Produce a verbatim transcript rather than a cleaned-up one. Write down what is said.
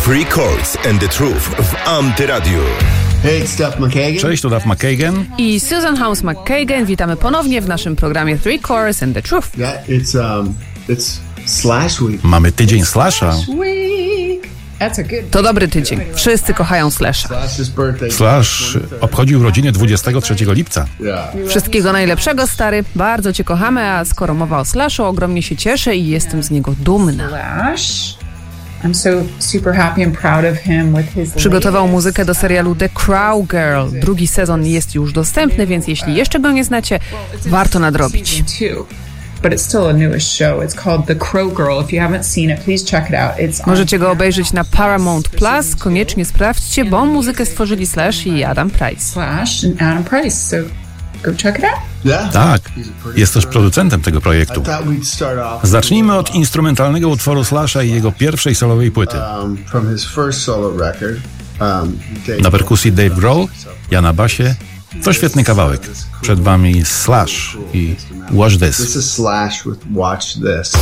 Three Chords and the Truth w Antyradiu. Hey, it's Duff McKagan. Cześć, tu Duff McKagan i Susan Holmes McKagan. Witamy ponownie w naszym programie Three Chords and the Truth. Yeah, it's um, it's Slash Week. Mamy tydzień Slasha. To dobry tydzień. Wszyscy kochają Slasha. Slash's birthday. Slash obchodził urodziny dwudziestego trzeciego lipca. Yeah. Wszystkiego najlepszego, stary. Bardzo cię kochamy, a skoro mowa o Slashu, ogromnie się cieszę i jestem z niego dumna. Slash. I'm so super happy and proud of him with his Przygotował muzykę do serialu The Crow Girl. Drugi sezon jest już dostępny, więc jeśli jeszcze go nie znacie, warto nadrobić. But it's still a newish show. It's called The Crow Girl. If you haven't seen it, please check it out. It's Możecie go obejrzeć na Paramount Plus. Koniecznie sprawdźcie, bo muzykę stworzyli Slash i Adam Price. Slash and Adam Price. So go check it out. Yeah. Tak, jest też producentem tego projektu. I thought we'd start off Zacznijmy od instrumentalnego utworu Slasha i jego pierwszej solowej płyty. um, from his first solo record. Um, Dave Na perkusji Dave Grohl, ja na basie. To świetny kawałek. Przed wami Slash i Watch This. This is Slash with Watch This.